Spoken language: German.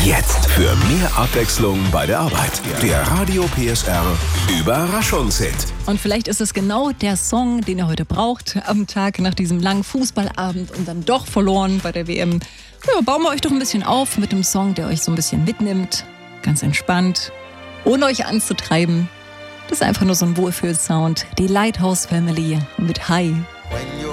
Jetzt für mehr Abwechslung bei der Arbeit. Der Radio PSR Überraschungshit. Und vielleicht ist es genau der Song, den ihr heute braucht, am Tag nach diesem langen Fußballabend und dann doch verloren bei der WM. Ja, bauen wir euch doch ein bisschen auf mit dem Song, der euch so ein bisschen mitnimmt. Ganz entspannt, ohne euch anzutreiben. Das ist einfach nur so ein Wohlfühl-Sound. Die Lighthouse Family mit High.